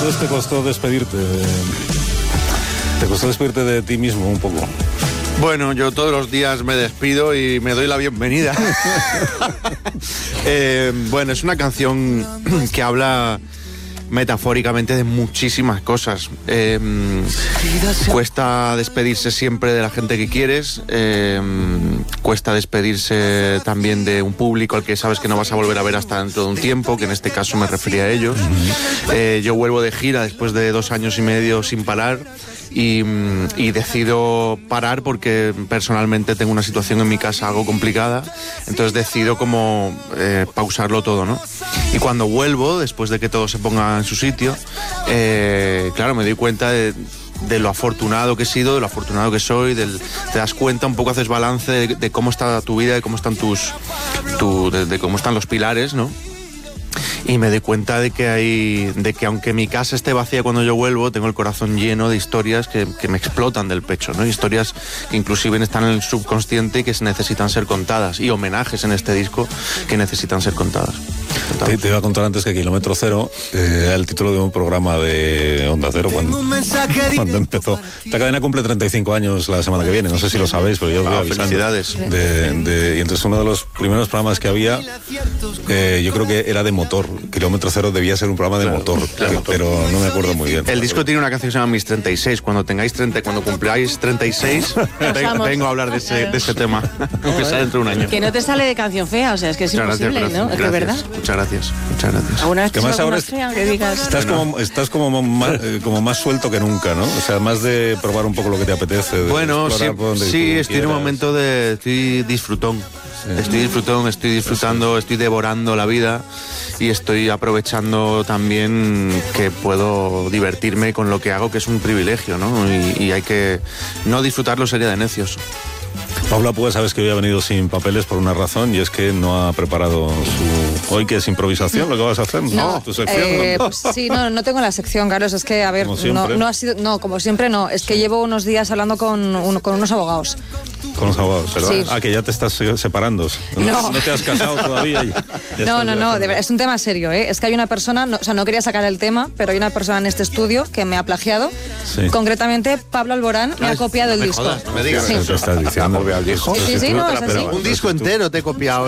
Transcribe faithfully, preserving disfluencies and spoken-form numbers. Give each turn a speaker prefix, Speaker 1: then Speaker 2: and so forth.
Speaker 1: Entonces te costó despedirte de, te costó despedirte de ti mismo un poco.
Speaker 2: Bueno, yo todos los días me despido y me doy la bienvenida. eh, bueno, es una canción que habla metafóricamente de muchísimas cosas. Eh, cuesta despedirse siempre de la gente que quieres, eh, cuesta despedirse también de un público al que sabes que no vas a volver a ver hasta dentro de un tiempo, que en este caso me refería a ellos. Eh, yo vuelvo de gira después de dos años y medio sin parar. Y, y decido parar porque personalmente tengo una situación en mi casa algo complicada, entonces decido como eh, pausarlo todo, ¿no? Y cuando vuelvo, después de que todo se ponga en su sitio, eh, claro, me doy cuenta de, de lo afortunado que he sido, de lo afortunado que soy, del, te das cuenta, un poco haces balance de, de cómo está tu vida, de cómo están tus, tu, de, de cómo están los pilares, ¿no? Y me doy cuenta de que hay, de que aunque mi casa esté vacía cuando yo vuelvo, tengo el corazón lleno de historias que, que me explotan del pecho, ¿no? Historias que inclusive están en el subconsciente y que necesitan ser contadas, y homenajes en este disco que necesitan ser contadas.
Speaker 1: Te, te iba a contar antes que Kilómetro Cero eh, era el título de un programa de Onda Cero cuando, cuando empezó. Esta cadena cumple treinta y cinco años la semana que viene, no sé si lo sabéis, pero yo os voy
Speaker 2: ah,
Speaker 1: avisando.
Speaker 2: Felicidades.
Speaker 1: De, de, y entonces uno de los primeros programas que había, eh, yo creo que era de motor. Kilómetro Cero debía ser un programa de claro, motor, claro, pero no me acuerdo muy bien.
Speaker 2: El disco tiene una canción que se llama Mis treinta y seis. Cuando tengáis treinta, cuando cumpláis treinta y seis, vengo, vengo a hablar de ese, de ese tema, aunque sea dentro de un año.
Speaker 3: Que no te sale de canción fea, o sea, es que es
Speaker 2: muchas
Speaker 3: imposible,
Speaker 2: gracias,
Speaker 3: ¿no? Es
Speaker 2: gracias,
Speaker 3: verdad.
Speaker 2: Muchas gracias, muchas gracias.
Speaker 3: ¿Alguna vez
Speaker 1: que más ahora es,
Speaker 3: fea, que digas?
Speaker 1: Estás,
Speaker 2: bueno.
Speaker 1: como, estás como, más, eh, como más suelto que nunca, ¿no? O sea, más de probar un poco lo que te apetece. De
Speaker 2: bueno, sí, sí estoy
Speaker 1: quieras.
Speaker 2: en un momento de... Estoy disfrutón. Sí. Estoy disfrutón, estoy disfrutando, estoy devorando la vida y estoy aprovechando también que puedo divertirme con lo que hago, que es un privilegio, ¿no? Y, y hay que... No disfrutarlo sería de necios.
Speaker 1: Paula, pues sabes que hoy ha venido sin papeles por una razón, y es que no ha preparado su... Hoy, que es improvisación, lo que vas a hacer, ¿no?
Speaker 4: No,
Speaker 1: ¿Tu sección?
Speaker 4: eh,
Speaker 1: ¿no?
Speaker 4: Pues sí, no, no tengo la sección, Carlos, es que, a ver, no, no ha sido... No, como siempre no, es que llevo unos días hablando con, un, con unos abogados.
Speaker 1: Con los abogados, ¿verdad?
Speaker 4: Sí.
Speaker 1: Ah, que ya te estás separando. No,
Speaker 4: no.
Speaker 1: no te has casado todavía. Ya, ya
Speaker 4: no, no, no, de verdad, es un tema serio, ¿eh? Es que hay una persona, no, o sea, no quería sacar el tema, pero hay una persona en este estudio que me ha plagiado. Sí. Concretamente, Pablo Alborán me Ay, ha copiado
Speaker 2: no
Speaker 4: el
Speaker 2: me
Speaker 4: disco.
Speaker 2: Jodas, no me digas.
Speaker 4: Sí.
Speaker 1: ¿Qué estás diciendo?
Speaker 2: Al disco?
Speaker 4: Sí, sí, sí, no, es así.
Speaker 2: Un disco entero te he copiado.